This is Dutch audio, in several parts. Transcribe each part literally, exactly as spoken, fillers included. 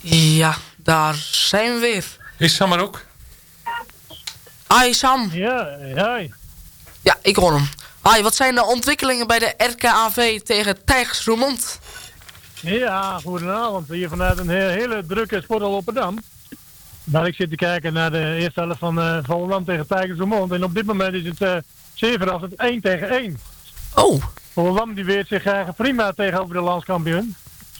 Ja, daar zijn we weer. Is Sam er ook? Hi Sam. Ja, hi. Ja, ik hoor hem. Hi, wat zijn de ontwikkelingen bij de R K A V tegen Tijgers Roermond? Ja, goedenavond. Hier vanuit een he- hele drukke Sporthal Rotterdam. Maar ik zit te kijken naar de eerste helft van uh, Volendam tegen Tijgers Roermond. En op dit moment is het uh, zeer verrassend één tegen één. Oh. Volendam die weert zich uh, prima tegenover de landskampioen.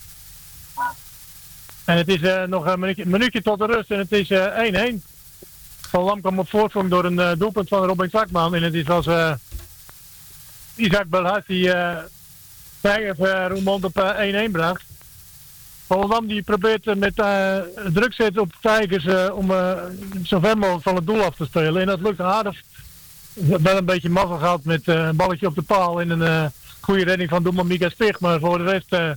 En het is uh, nog een minuutje, minuutje tot de rust en het is uh, één één. Volendam kwam op voorsprong door een uh, doelpunt van Robin Zakman. En het is als uh, Isaac Belhut die uh, Tijgers uh, Roermond op uh, één één bracht. Volendam die probeert uh, met uh, druk zetten op Tijgers uh, om uh, zo ver mogelijk van het doel af te spelen. En dat lukt aardig. Wel een beetje mazzel gehad met uh, een balletje op de paal en een uh, goede redding van doelman Mika Spicht. Maar voor de rest uh,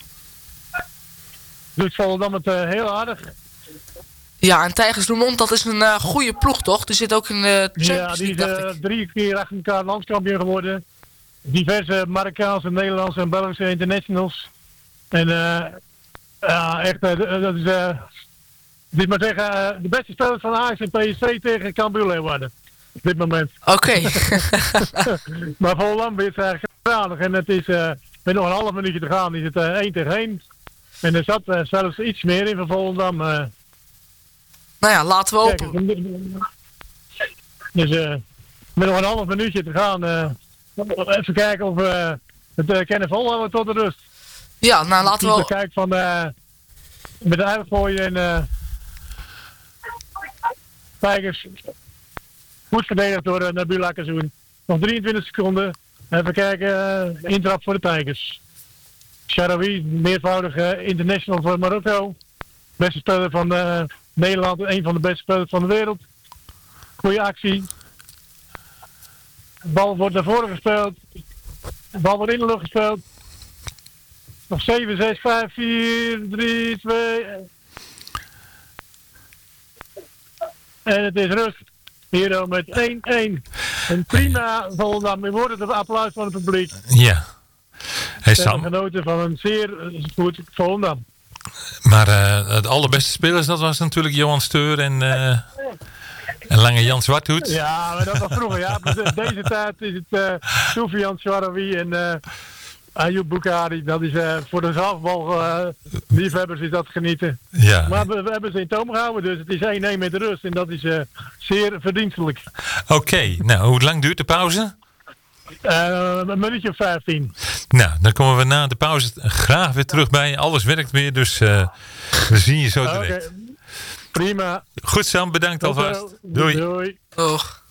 doet Volendam het uh, heel aardig. Ja, en Tijgers Roermond, dat is een uh, goede ploeg, toch? Die zit ook in de Champions Ja, die League, is uh, dacht ik. drie keer achter elkaar landskampioen geworden. Diverse Marokkaanse, Nederlandse en Belgische internationals. En uh, ja, echt, uh, dat is, uh, dit maar zeggen, uh, de beste spelers van Ajax en P S V tegen Cambuur Leeuwarden. Op dit moment. Oké. Okay. Maar Volendam is eigenlijk geweldig. En het is, uh, met nog een half minuutje te gaan, is het uh, één tegen één. En er zat uh, zelfs iets meer in van Volendam. Uh, nou ja, laten we hopen. Kijk, dus uh, met nog een half minuutje te gaan, uh, even kijken of we het uh, kunnen volhouden tot de rust. Ja, nou laten we... Kijken van uh, met de uitgooien en uh, Tijgers. Goed verdedigd door uh, Nabila Kazoen. Nog drieëntwintig seconden. Even kijken, uh, intrap voor de Tijgers. Sharawi, meervoudig uh, international voor Marokko. Beste speler van uh, Nederland, een van de beste spelers van de wereld. Goeie actie. De bal wordt naar voren gespeeld. De bal wordt in de lucht gespeeld. Nog zeven, zes, vijf, vier, drie, twee. En het is rust. Hier met één één. Een prima Volendam. We horen het applaus van het publiek. Ja. Hey We hebben Sam. genoten van een zeer goed Volendam. Maar uh, de allerbeste spelers, dat was natuurlijk Johan Steur en, uh, en Lange Jan Zwarthoed. Ja, maar dat was vroeger. Ja. Deze tijd is het uh, Soufiane Chouaraoui en uh, Ayoub Boukari. Dat is uh, voor de zaalvoetbal uh, liefhebbers is dat genieten. Ja. Maar we, we hebben ze in toom gehouden, dus het is één één met de rust. En dat is uh, zeer verdienstelijk. Oké, okay. Nou, hoe lang duurt de pauze? Uh, een minuutje of vijftien. Nou, dan komen we na de pauze graag weer terug bij je. Alles werkt weer, dus uh, we zien je zo direct. Okay. Prima. Goed Sam, bedankt alvast. Doei. Doei. Doeg.